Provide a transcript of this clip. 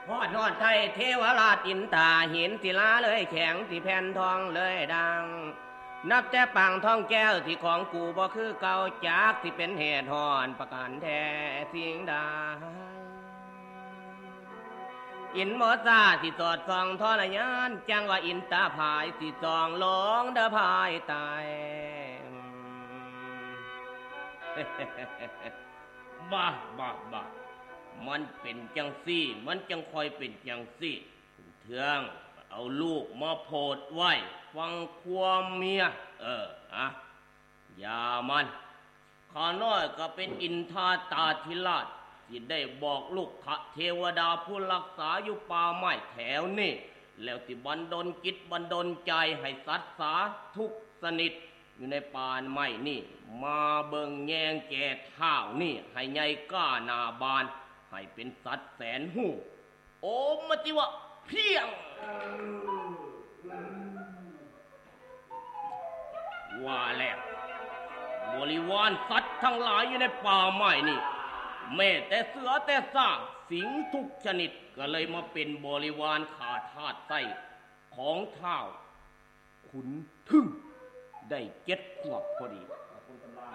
ฮอดนอดไทยเทวราชอินตาหินศิลาเลยแข็งที่แผ่นทองเลยดังนับแต่ปังทองแก้วที่ของกูบ่คือเก่าจากที่เป็นเหตุหอนประการแท้สิ่งใดอินโมซาที่สอดส่องทรยานจังว่าอินตาภายที่จองหลงเด้อภายตาย บ้าบ้ามันเป็นจังซี่มันจังคอยเป็นจังซี่เถืองเอาลูกมาโพดไว้ฟังความเมียอะอย่ามันข้าน้อยก็เป็นอินทาตาธิราชที่ได้บอกลูกขะเทวดาผู้รักษาอยู่ป่าไม้แถวนี้แล้วที่บันดลจิตบันดลใจให้สัตว์สาทุกสนิทอยู่ในป่าไม้นี่มาเบิ่งแยงแก่เท้านี่ให้ใหญ่ก้าหนาบานให้เป็นสัตว์แสนหูโอมมติวะเพียงว่าแล้วบริวารสัตว์ทั้งหลายอยู่ในป่าไม้นี่แม้แต่เสือแต่ซากสิงทุกชนิดก็เลยมาเป็นบริวารขาทาสไส้ของเท้าขุนทึ่งได้7 ขวบพอดี